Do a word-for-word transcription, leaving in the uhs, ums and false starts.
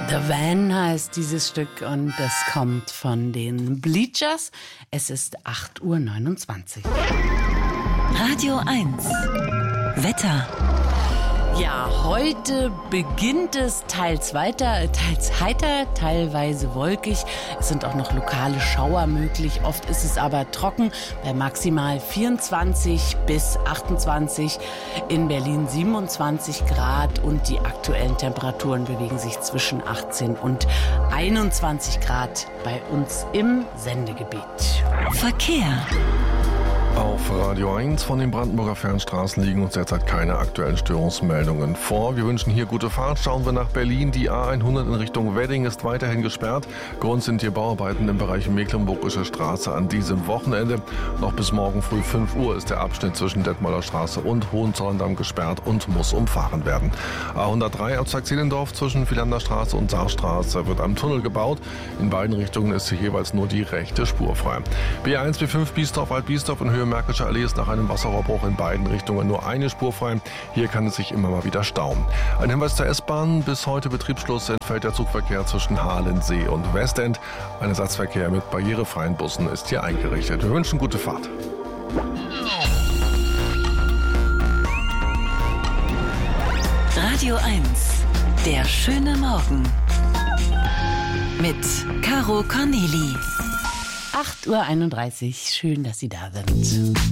The Van heißt dieses Stück und das kommt von den Bleachers. Es ist acht Uhr neunundzwanzig. Radio eins Wetter. Ja, heute beginnt es teils weiter, teils heiter, teilweise wolkig. Es sind auch noch lokale Schauer möglich. Oft ist es aber trocken bei maximal vierundzwanzig bis achtundzwanzig. In Berlin siebenundzwanzig Grad und die aktuellen Temperaturen bewegen sich zwischen achtzehn und einundzwanzig Grad bei uns im Sendegebiet. Verkehr. Auf Radio eins von den Brandenburger Fernstraßen liegen uns derzeit keine aktuellen Störungsmeldungen vor. Wir wünschen hier gute Fahrt. Schauen wir nach Berlin. Die A hundert in Richtung Wedding ist weiterhin gesperrt. Grund sind hier Bauarbeiten im Bereich Mecklenburgische Straße an diesem Wochenende. Noch bis morgen früh fünf Uhr ist der Abschnitt zwischen Detmolder Straße und Hohenzollern-Damm gesperrt und muss umfahren werden. A hundertdrei Abzweig Zehlendorf zwischen Vielander Straße und Saarstraße wird ein Tunnel gebaut. In beiden Richtungen ist hier jeweils nur die rechte Spur frei. B eins B fünf Biesdorf-Waldbiesdorf in Höhe Märkische Allee ist nach einem Wasserrohrbruch in beiden Richtungen nur eine Spur frei. Hier kann es sich immer mal wieder stauen. Ein Hinweis zur S-Bahn. Bis heute Betriebsschluss entfällt der Zugverkehr zwischen Halensee und Westend. Ein Ersatzverkehr mit barrierefreien Bussen ist hier eingerichtet. Wir wünschen gute Fahrt. Radio eins. Der schöne Morgen. Mit Caro Corneli. acht Uhr einunddreißig. Schön, dass Sie da sind.